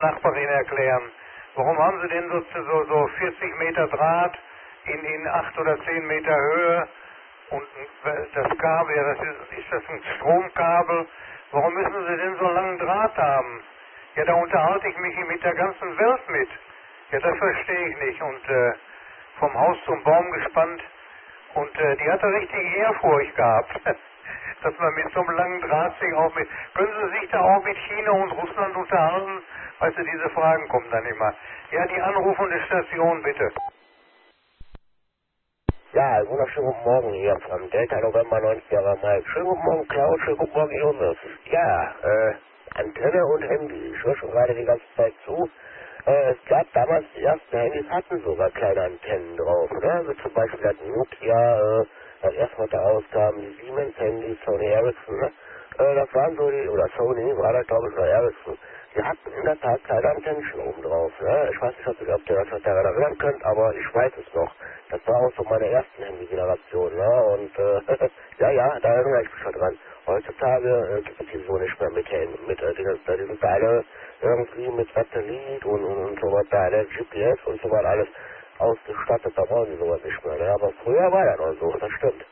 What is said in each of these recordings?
Nachbarin erklären. Warum haben Sie denn so 40 Meter Draht in 8 oder 10 Meter Höhe und das Kabel, ja, ist das ein Stromkabel? Warum müssen Sie denn so einen langen Draht haben? Ja, da unterhalte ich mich mit der ganzen Welt mit. Ja, das verstehe ich nicht. Und vom Haus zum Baum gespannt. Und die hatte richtig Ehrfurcht gehabt, dass man mit so einem langen Draht sich auch mit... Können Sie sich da auch mit China und Russland unterhalten? Weißt du, diese Fragen kommen dann immer. Ja, die anrufende Station, bitte. Ja, wunderschönen guten Morgen hier vom Delta November 90 Jahre Mike. Schönen guten Morgen Klaus, schönen guten Morgen Jonas. Ja, Antenne und Handy. Ich höre schon gerade die ganze Zeit zu. Es gab damals, die ersten Handys hatten sogar kleine Antennen drauf, ne? Wie zum Beispiel das Nokia, das erstmal da auskam, die Siemens-Handys, Sony Ericsson, ne? Das waren so die, oder Sony, war das glaube ich noch Ericsson. Die hatten in der Tat kleine Antennchen oben drauf, ne? Ich weiß nicht, ob ihr das noch daran erinnern könnt, aber ich weiß es noch. Das war auch so meine ersten Handy-Generation, ne? Und, ja, da erinnere ich mich schon dran. Heutzutage gibt es die so nicht mehr die sind alle irgendwie mit Satellit und so weiter, alle GPS und so weiter, alles ausgestattet, da brauchen die sowas nicht mehr, ne? Aber früher war das noch so, das stimmt.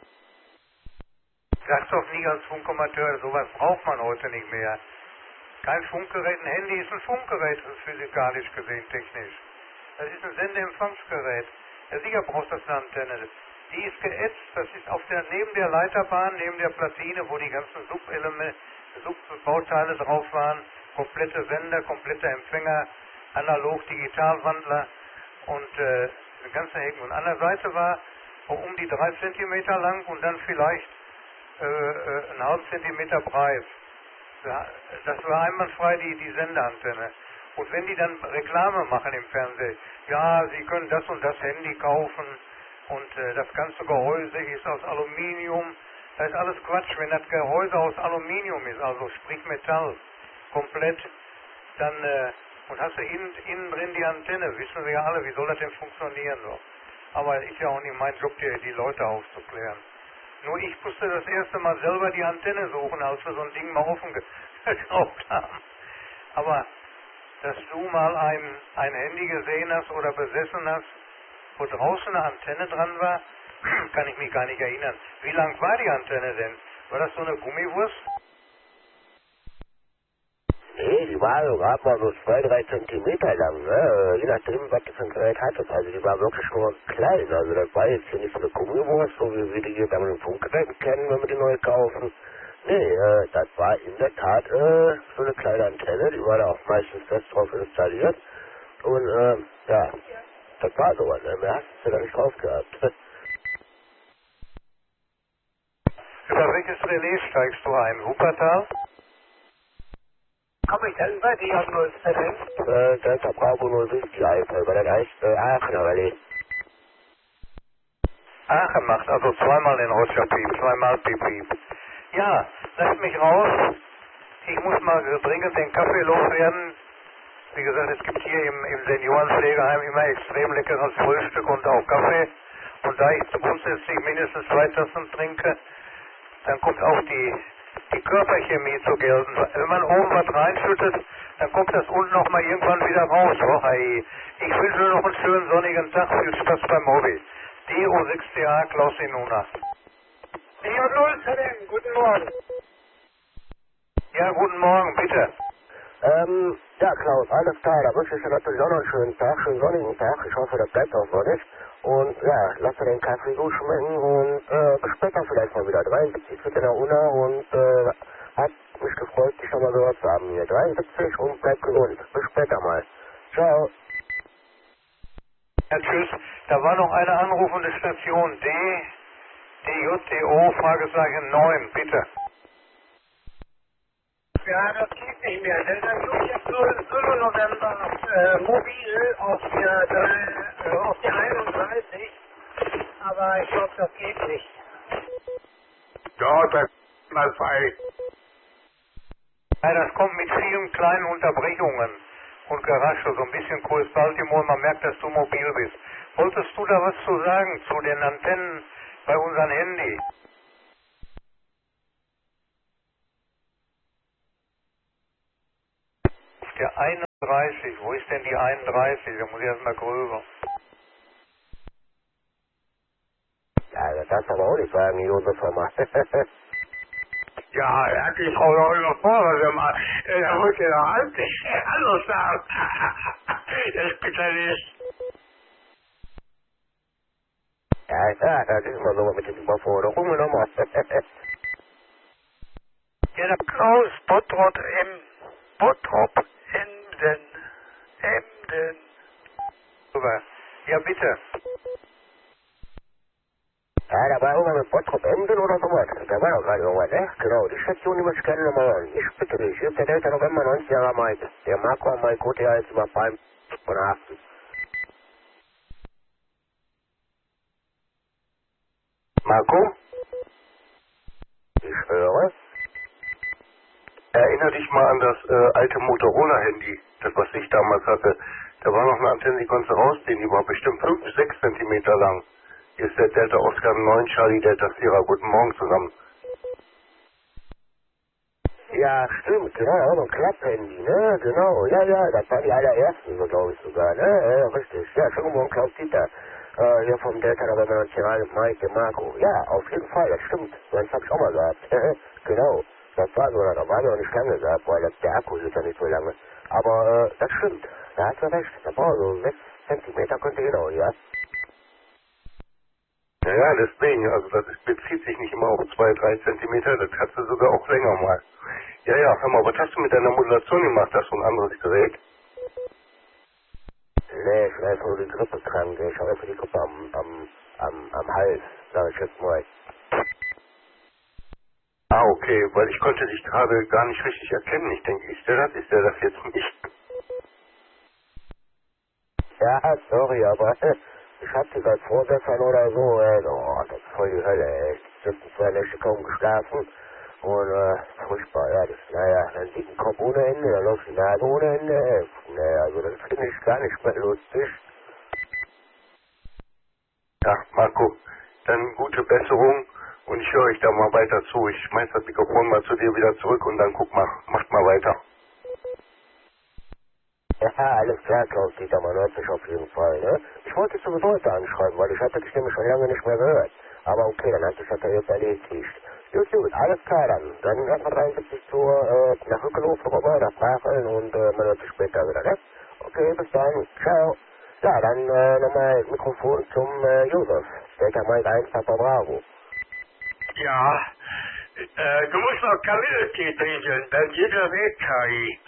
Sag's doch nie als Funkamateur, sowas braucht man heute nicht mehr. Kein Funkgerät, ein Handy ist ein Funkgerät, physikalisch gesehen, technisch. Das ist ein Sendeempfangsgerät. Ja, sicher brauchst du eine Antenne. Die ist geätzt, das ist neben der Leiterbahn, neben der Platine, wo die ganzen Subbauteile drauf waren, komplette Sender, komplette Empfänger, analog, Digitalwandler und eine ganze Hecken. Und an der Seite war um die 3 Zentimeter lang und dann vielleicht einen halben Zentimeter breit. Das war einwandfrei die Sendeantenne. Und wenn die dann Reklame machen im Fernsehen, ja, Sie können das und das Handy kaufen und das ganze Gehäuse ist aus Aluminium, das ist alles Quatsch. Wenn das Gehäuse aus Aluminium ist, also sprich Metall, komplett, dann, und hast du innen drin die Antenne, wissen wir ja alle, wie soll das denn funktionieren noch? Aber ist ja auch nicht mein Job, die Leute aufzuklären. Nur ich musste das erste Mal selber die Antenne suchen, als wir so ein Ding mal offen gekauft haben. Aber dass du mal ein Handy gesehen hast oder besessen hast, wo draußen eine Antenne dran war, kann ich mich gar nicht erinnern. Wie lang war die Antenne denn? War das so eine Gummiwurst? Nee, die war gerade mal so 2-3 Zentimeter lang, ne? Je nachdem, was du für ein Gerät hattest. Also die war wirklich nur klein. Also das war jetzt hier nicht so eine Gummiwurst, so wie wir die hier bei den Funkgeräten kennen, wenn wir die neu kaufen. Nee, das war in der Tat so eine kleine Antenne, die war da auch meistens fest drauf installiert. Und ja, das war sowas, ne? Mehr hast du da nicht drauf gehabt. Über welches Relais steigst du ein? Wuppertal? Komme ich dann bei dir am 07? Delta Bravo 050 Eifel, weil das heißt Aachener Relais. Aachen macht also zweimal den Roger Piep, zweimal Piep Piep. Ja, lass mich raus. Ich muss mal dringend den Kaffee loswerden. Wie gesagt, es gibt hier im Seniorenpflegeheim immer extrem leckeres Frühstück und auch Kaffee. Und da ich grundsätzlich mindestens 2 Tassen trinke, dann kommt auch die Körperchemie zu gelten. Wenn man oben was reinschüttet, dann kommt das unten nochmal irgendwann wieder raus. Oh, hey. Ich wünsche noch einen schönen sonnigen Tag. Viel Spaß beim Hobby. DO6TA Klaus Inuna. DO07, guten Morgen. Ja, guten Morgen, bitte. Ja Klaus, alles klar, da wünsche ich dir natürlich auch noch einen schönen Tag, schönen sonnigen Tag. Ich hoffe, das bleibt auch sonnig. Und ja, lass dir den Kaffee gut schmecken und bis später vielleicht mal wieder. 73 für der Una und hat mich gefreut, dich schon mal gehört zu haben hier. 73 und bleib gesund. Bis später mal. Ciao. Ja, tschüss. Da war noch eine anrufende Station. DJTO, Fragezeichen 9, bitte. Ja, das geht nicht mehr, denn dann suche ich 0 November mobil auf die 31, aber ich glaube, das geht nicht. Ja, das mal frei. Ja, das kommt mit vielen kleinen Unterbrechungen und Gerasche, so ein bisschen Kurs Baltimore, man merkt, dass du mobil bist. Wolltest du da was zu sagen zu den Antennen bei unserem Handy? Auf der einen 30. Wo ist denn die 31? Da muss ich erstmal gröber. Ja, das darfst du aber auch nicht sagen, Josef, hör mal. Ja, er hat die Frau doch überfordert, sag mal. Er wollte ja eigentlich alles sagen. Das bitte nicht. Ja, das ist immer so mit den Überforderungen nochmal. Ja, der Klaus Bottrop, Emden. Super. Ja, bitte. Ja, da war irgendwann mit Bottrop Emden oder sowas. Da war doch gerade irgendwas, ne? Genau, die Station, die muss ich gerne nochmal hören. Ich bitte dich, hier ist der Delta November 90 Jahre Mike. Der Marco am Mike Hotel als überfallen von Hafen. Marco? Ich höre. Erinner dich mal an das alte Motorola-Handy, das was ich damals hatte. Da war noch eine Antenne, die konntest du rausziehen, die war bestimmt 5 bis 6 Zentimeter lang. Hier ist der Delta Oscar 9 Charlie Delta Sierra. Guten Morgen zusammen. Ja, stimmt, genau, so ein Klapphandy, ne? Genau, ja, das war die allerersten, so glaube ich sogar, ne? Richtig. Ja, schönen guten Morgen, Klaus Dieter. Hier vom Delta November 90 Jahre Mike, der Marco. Ja, auf jeden Fall, das stimmt. Das hab ich auch mal gehabt. Genau. Das war so, da war ja auch nicht lange gehabt, weil der Akku hielt ja nicht so lange. Aber das stimmt, da hast du recht. Da war so 6 Zentimeter könnte genau, ja. Ja, deswegen, also das bezieht sich nicht immer auf 2, 3 Zentimeter, das kannst du sogar auch länger mal. Ja, hör mal, was hast du mit deiner Modulation gemacht? Hast du ein anderes Gerät? Nee, ich war einfach nur die Grippe krank. Ich habe einfach die Grippe am Hals, sag ich jetzt mal. Ah, okay, weil ich konnte dich gerade gar nicht richtig erkennen. Ich denke, ist der das jetzt nicht? Ja, sorry, aber ich hatte seit vorgestern oder so, oh, das ist voll die Hölle, ey. Ich habe 2 Nächte kaum geschlafen und furchtbar, ja, das, naja, dann sieht ein Kopf ohne Ende, dann läuft die Nase ohne Ende, naja, also das finde ich gar nicht mehr lustig. Ja, Marco, dann gute Besserung und ich höre euch da mal weiter zu. Ich schmeiß das Mikrofon mal zu dir wieder zurück und dann macht mal weiter. Ja, alles klar, Klaus Dieter, man hört sich auf jeden Fall, ne? Ich wollte dich sowieso heute anschreiben, weil ich hatte dich nämlich schon lange nicht mehr gehört. Aber okay, dann hat sich das ja jetzt erledigt. Gut, alles klar dann. Dann erstmal 73 nach Rückenhof vorbei, nach Bracheln und man hört sich später wieder, ne? Okay, bis dann. Ciao. Ja, dann nochmal Mikrofon zum Josef. Delta Mike 1 Papa Bravo. Ja, du musst noch Kamillentee trinken, dann geht der Weg, Kai.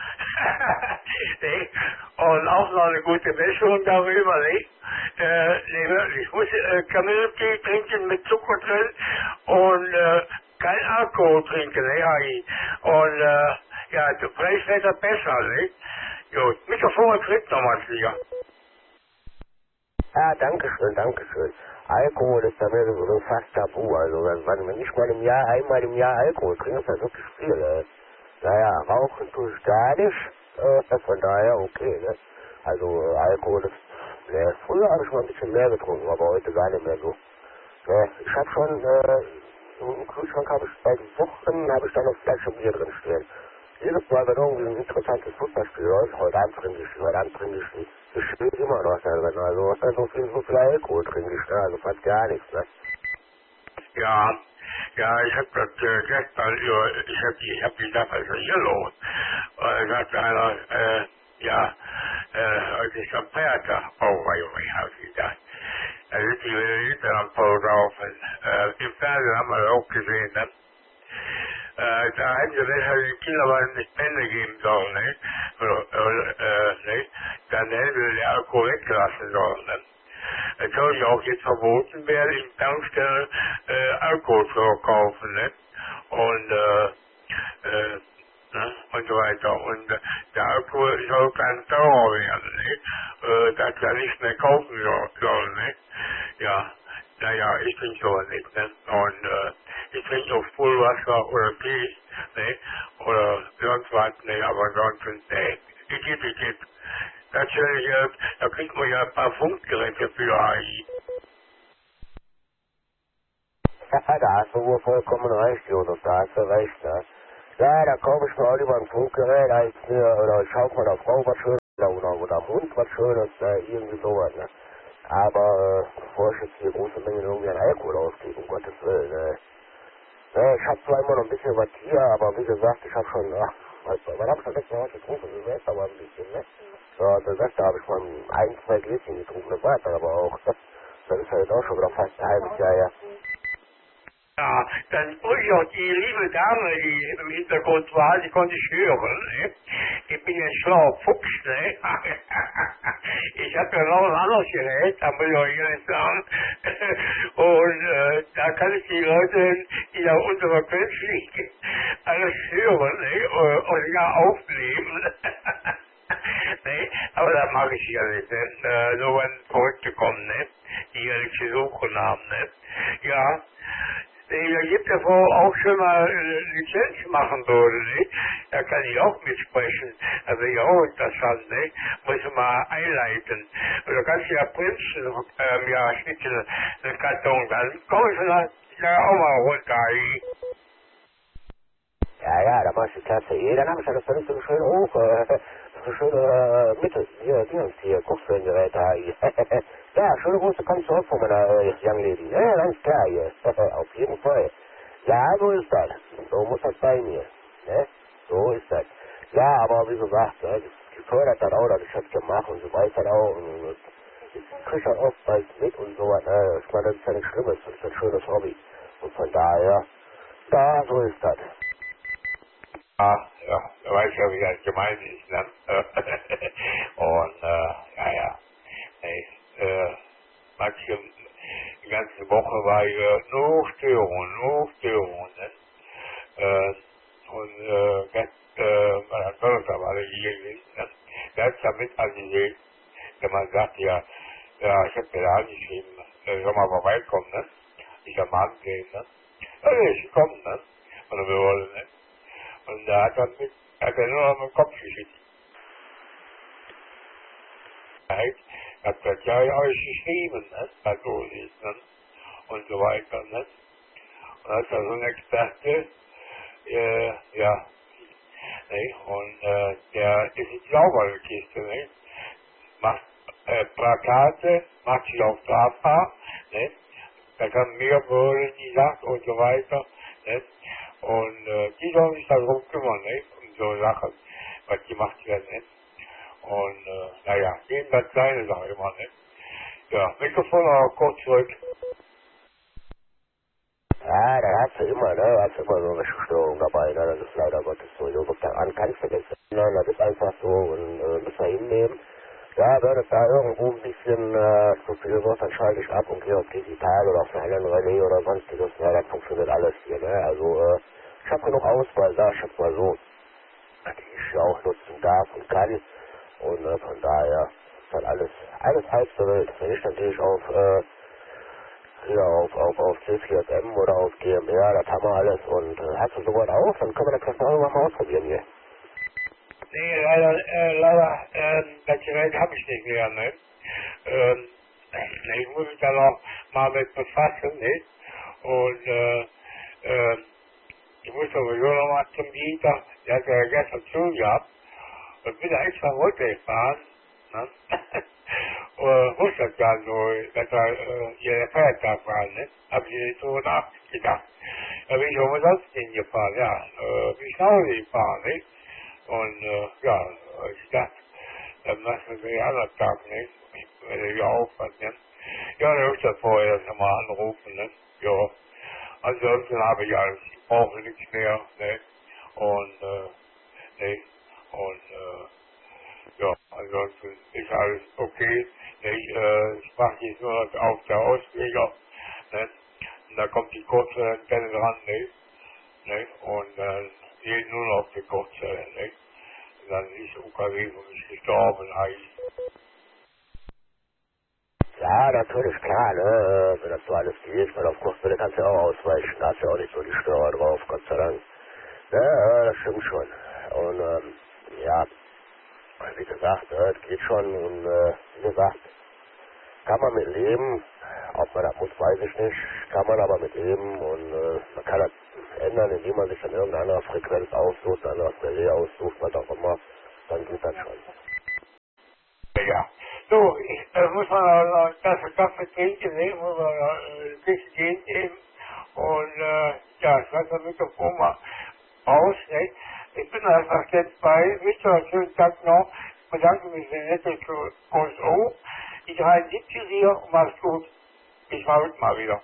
Und auch noch eine gute Besserung darüber, nicht? Nee, wirklich, ich muss Kamillentee trinken mit Zucker drin und kein Alkohol trinken, ne, Hai. Und ja, vielleicht wird das besser, nicht? Gut, Mikrofon kriegt noch was wieder. Ja, dankeschön. Alkohol ist bei mir so fast tabu. Also wenn ich mal einmal im Jahr Alkohol trinke, ist das wirklich viel. Naja, rauchen tue ich gar nicht. Von daher okay, ne? Also Alkohol ist, ne, früher habe ich mal ein bisschen mehr getrunken, aber heute gar nicht mehr so. Ne? Ich habe schon, im Kühlschrank habe ich seit Wochen habe ich da noch Flasche Bier drin stehen. Jedes Mal, wenn irgendwie ein interessantes Fußballspiel läuft, heute Abend trinke ich, ich spiele immer noch da drin. Also so viel Alkohol trinke ich, ne? Also fast gar nichts, ne? Ja, ich habe das gestern ich hab die Sache also hier los. Und sagt einer, heute ist am Feiertag. Oh, hab ich gedacht. Da sind die Liter am Pol drauf. Im Fernsehen haben wir das auch gesehen, ne? Da hätten sie deshalb den Kinderwagen nicht Penne geben sollen, ne? Ne? Dann hätten sie den Alkohol weggelassen sollen, ne? Es soll ja auch jetzt verboten werden, in Tankstellen Alkohol zu verkaufen, ne? Und, ne? Und so weiter. Und der Alkohol soll dann teurer werden, ne? Dass wir nicht mehr kaufen sollen, ne? Ja, naja, ich trinke sowas nicht, ne? Und ich trinke auch Spulwasser oder Tee, ne? Oder sonst was, ne? Aber ansonsten, ne? Ich gebe. Natürlich, da kriegt man ja ein paar Funkgeräte für AI. Ja, da hast du wohl vollkommen recht, Josef, da hast du recht, ne? Ja, da kaufe ich mir auch lieber ein Funkgerät, als mir, oder ich schaue meiner Frau was Schönes, oder am Hund was Schönes, irgendwie sowas, ne. Aber, bevor ich jetzt hier große Mengen irgendwie an Alkohol ausgebe, um Gottes Willen, ne. Ja, ich habe zwar immer noch ein bisschen was hier, aber wie gesagt, ich habe schon, wann hab ich das letzte Mal getrunken? Silvester war ein bisschen, ne? Ja, Silvester habe ich mal ein, zwei Gläschen getrunken, das war dann aber auch, das ist halt auch schon wieder fast ein halbes Jahr, ja. Ja, dann drücke ich auch die liebe Dame, die im Hintergrund war, die konnte ich hören. Ne? Ich bin ein schlauer Fuchs, ne? Ich habe ja noch ein anderes Gerät, da muss ich auch ehrlich sagen. Und da kann ich die Leute, die da unter Frequenz liegen, alles hören, ne? Und ja aufnehmen. Ne? Aber das mag ich ja nicht, ne? Nur wenn Verrückte kommen, ne? Die ja nichts gesucht haben, ne? Ja. Da gibt ja auch schon mal Lizenz machen würde, nicht? Da kann ich auch mitsprechen. Da bin ich auch interessant, nicht? Muss ich mal einleiten. Und da kannst du ja Prinzen, ja, schnitzen, den Karton. Dann komme ich vielleicht ja auch mal runter. Ja, da machst du Klasse E, dann habe ich ja das völlig so schön hoch, so schöne Mitte, hier, Kurzfilmgeräte, ja, schöne große Konsole von meiner Young Lady, ja, ganz klar hier, auf jeden Fall. Ja, so ist das, so muss das bei mir, ne, so ist das. Ja, aber wie gesagt, die fördert das auch, dass ich das gemacht und so weiß das auch, und ich kriege das oft bald mit und so was, ich meine, das ist ja nichts Schlimmes, das ist ein schönes Hobby, und von daher, ja, so ist das. Ja, da weiß ja, wie das gemeint ist, ne? Und, ja. Manche, die ganze Woche war hier nur Störungen, ne? Mein Vater war hier gewesen, ne? Der hat damit angesehen, wenn man sagt, ja, ich hab mir da angeschrieben, soll mal vorbeikommen, ne? Ich am Abend gehen, ne? Ja, ich komm, ne? Und wir wollen, ne? Und da hat er nur noch den Kopf geschüttelt. Hat das ja euch geschrieben, ne? Was so ist, ne? Und so weiter, ne? Und als so ein Experte, ja, ne? Und der ist in Sauberkiste, ne? Macht Plakate, macht sich auch strafbar, ne? Da kann mehr wollen, die sagt und so weiter, ne? Und die sollen sich darum kümmern, ne? Um so Sachen, was gemacht werden, ne? Und naja, jedem das seine Sache immer, ne? Ja, Mikrofon aber kurz zurück. Ja, da hast du immer, ne? Hast du immer so eine Störung dabei, ne? Das ist leider Gottes so. Du rufst dann an, kannst du das ändern, das ist einfach so und müssen wir hinnehmen. Ja, wenn es da irgendwo ein bisschen zu viel wird, dann schalte ich ab und gehe auf digital oder auf eine Relais oder sonstiges. Ja, dann funktioniert alles hier, ne? Also, ich habe genug Auswahl, sag ich jetzt mal so, die ich ja auch nutzen darf und kann. Und von daher ist dann alles halb so wild. Wenn ich natürlich auf C4FM oder auf GMR, das haben wir alles und hast du sowas auch, dann können wir das vielleicht auch mal ausprobieren hier. Nee, leider, das Gerät habe ich nicht mehr, ne? Ich muss mich da noch mal mit befassen, ne? Und, ich muss sowieso noch mal zum Dieter, der hat ja gestern zu gehabt, und bin da extra runtergefahren, ne? Wusste das gar so, dass da hier der Feiertag war, ne? Hab ich nicht so nachgedacht. Da bin ich umsonst hingefahren, ja, bin ich nach Hause gefahren, ne? Und ja, ich dachte, dann lassen wir den anderen Tag, ne? Ich werde ja aufhören, ne? Ja, dann muss das vorher nochmal anrufen, ne? Ja. Ansonsten habe ich alles, ich brauche nichts mehr, ne? Und, ne? Und, ja, ansonsten ist alles okay. Ich mache jetzt nur noch auf der Ausleger, ne? Und da kommt die Kurzwelle dran, ne? Und geht nur noch auf die Kurzwelle, ne? Und dann ist UKW für mich gestorben eigentlich. Ja, natürlich, klar, ne? Wenn das so alles geht, weil auf Kurzwelle kannst du ja auch ausweichen, da hast du ja auch nicht so die Störer drauf, Gott sei Dank. Ja, das stimmt schon. Und, ja, wie gesagt, das geht schon und, wie gesagt, kann man mit leben. Ob man das muss, weiß ich nicht. kann man aber mit leben und man kann das ändern, indem man sich an irgendeine andere Frequenz aussucht, ein anderes Relais aussucht, was auch immer, dann geht das schon. Ja. So, muss man eine Tasse Kaffee trinken, ne? Muss man ein bisschen gehen eben. Und ja, ich lasse das Mikrofon mal aus, ne? Ich bin einfach jetzt bei, wisst ihr, einen schönen Tag noch. Ich bedanke mich sehr herzlich für uns. Die 73 hier und mach's gut. Ich war heute mal wieder.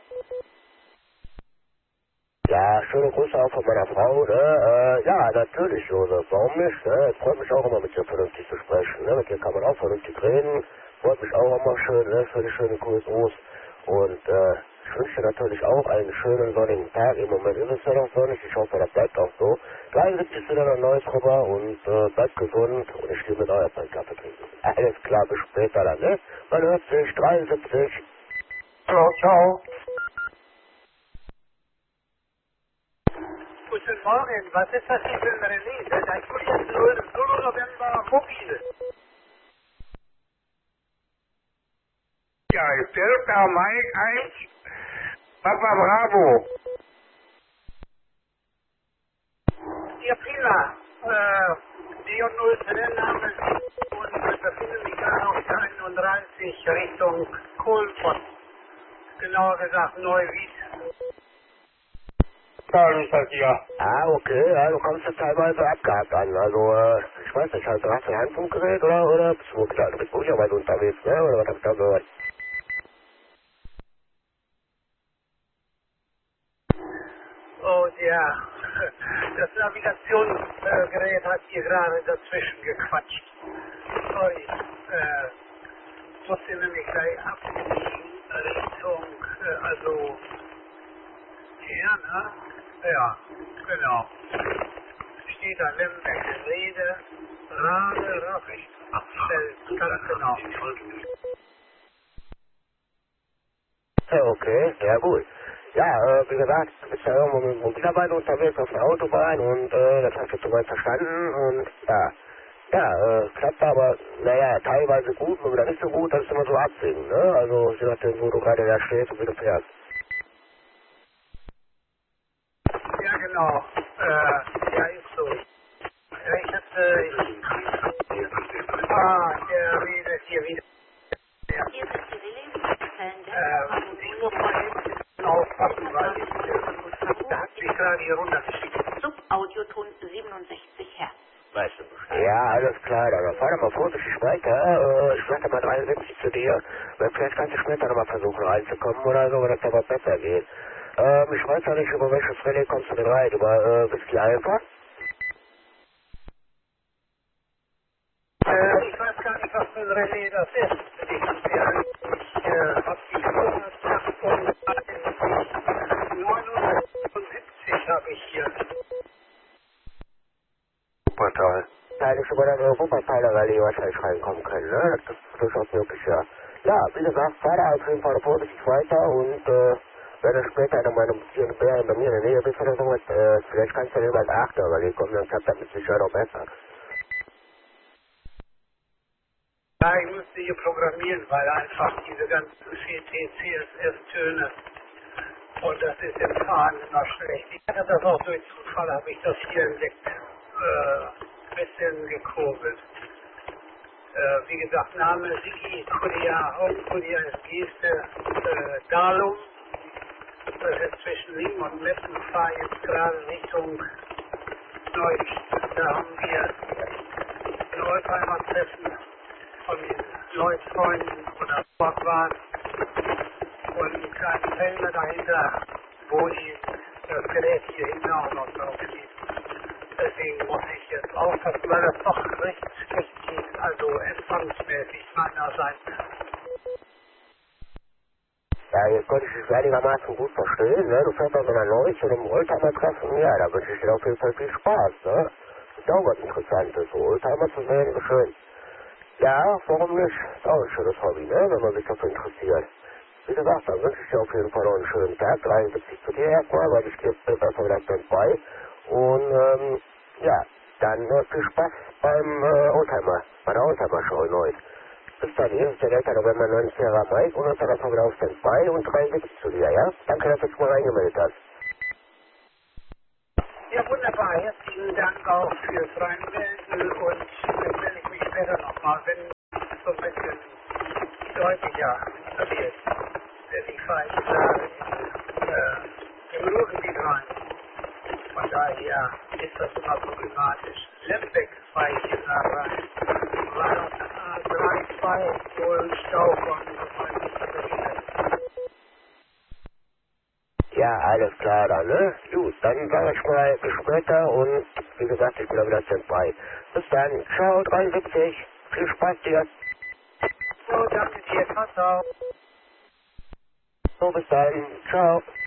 Ja, schöne Grüße auch von meiner Frau, ne? Ja, natürlich, Josef, warum nicht, ne? Es freut mich auch immer, mit dir vernünftig zu sprechen, ne? Mit dir kann man auch vernünftig reden, freut mich auch immer schön, ne? Für die schöne QSOs und, ich wünsche dir natürlich auch einen schönen sonnigen Tag. Im Moment ist es ja noch sonnig, ich hoffe, das bleibt auch so. 73 wieder ein neues rüber und, bleibt gesund und ich gehe mit euch einen Kaffee trinken. Alles klar, bis später dann, ne? Man hört sich, 73. Hallo, ciao. Guten Morgen, was ist das hier für ein Relais? Da ist jetzt 0 November mobile. Ja, ist Delta Mike 1, Papa Bravo. Ja, prima. D0 Stellenname und befinde mich gerade auf der 31 Richtung Kohlpott. Genauer gesagt Neuwied. Da ist das hier. Ah, okay, ja, du kommst ja teilweise abgehakt an. Also, ich weiß nicht, hast du ein Handfunkgerät oder bist du klar, du bist möglicherweise unterwegs, ne? Oder was hab ich da gehört? Oh ja, das Navigationsgerät hat hier gerade dazwischen gequatscht. Sorry, musste nämlich gleich abbiegen Richtung, also hier, ne? Ja, genau. Steht da Lemberg Rede, Rade, Rafficht, abstellt, ganz genau. Ja, okay, ja gut. Ja, wie gesagt, du bist ja irgendwo mit Mobilarbeit unterwegs auf der Autobahn und das hast du soweit verstanden und ja. Ja, klappt aber, naja, teilweise gut, und wieder nicht so gut, das ist immer so abwägen, ne? Also, je nachdem, wo du gerade da stehst und wie du fährst. Ja, genau. Ja, ist so. Ja, ich hatte... der redet hier wieder. Ja. Hier sind die Relais-Zellen. Muss ich nur mal eben aufpassen, weil da hat mich gerade hier runtergeschickt. Subaudioton 67 Hertz. Weißt du Bescheid? Ja, alles klar, dann fahr doch mal vorsichtig weiter. Ich sag mal 73 zu dir. Vielleicht kannst du später nochmal versuchen reinzukommen oder so, wenn das aber besser geht. Ich weiß ja nicht, über welches Relais kommst du denn rein? Über Whisky Alpha? Ich weiß gar nicht, was für ein Relais das ist. Ich hab die 179 habe ich hier. Wuppertal. Da hätte ich über deine Wuppertaler Rallye wahrscheinlich reinkommen können, ne? Das ist durchaus möglich, ja. Ja, wie gesagt, fahr da auf jeden Fall vorsichtig weiter und, wenn du später in meinem bei mir in der Nähe bist oder sowas, vielleicht kannst du dann über das 8er Rallye kommen, dann klappt das mit Sicherheit auch besser. Ja, ich musste hier programmieren, weil einfach diese ganzen CSS-Töne und das ist im Fahren immer schlecht. Ich hatte das auch durch Zufall, habe ich das hier entdeckt, ein bisschen gekurbelt. Wie gesagt, Name Sigi Korea, Hauptkorea ist Geste, Dalum. Das ist zwischen Lingen und Meppen, fahre jetzt gerade Richtung Neuwied. Da haben wir ein Oldtimer-Treffen von Leutfreunden oder Sportwagen und einen kleinen Felder dahinter, wo das Gerät hier hinten auch noch drauf steht. Deswegen muss ich jetzt aufpassen, weil das doch recht schlecht geht, also empfangsmäßig meinerseits. Ja, jetzt konnte ich dich einigermaßen gut verstehen, ne? Du fährst auf einer Leuch oder im Oldtimer-Treffen, ja, da wünsche ich dir auf jeden Fall viel Spaß, ne? Das ist auch was Interessantes, so Oldtimer zu sehen, ist schön. Ja, warum nicht? Ist auch ein schönes Hobby, ne? Wenn man sich dafür interessiert. Wie gesagt, dann wünsche ich dir auf jeden Fall noch einen schönen Tag, 73 zu dir erstmal, weil ich gebe besser wieder bei. Und, ja, dann viel Spaß beim Oldtimer, bei der Oldtimer-Show in Neuss. Bis dann, hier ist der Delta November 9 Sierra Mike und unser Programm auf Standby und 73 zu dir, ja? Danke, dass du dich mal reingemeldet hast. Ja, wunderbar. Herzlichen Dank auch fürs Reinmelden und dann melde ich mich später nochmal, wenn es so ein bisschen deutlicher wird. Denn ich fahre jetzt da im Ruhrgebiet rein. Von daher ist das immer problematisch. Lembeck fahre ich jetzt da rein. Weil auf der A32 wohl Stau kommt und mal nicht verhindert. Ja, alles klar dann, ne? Gut, dann sage ich mal bis später und wie gesagt, ich bin da wieder Standby. Bis dann, ciao, 73, viel Spaß dir. So, danke dir, pass auf. So, bis dann, ciao.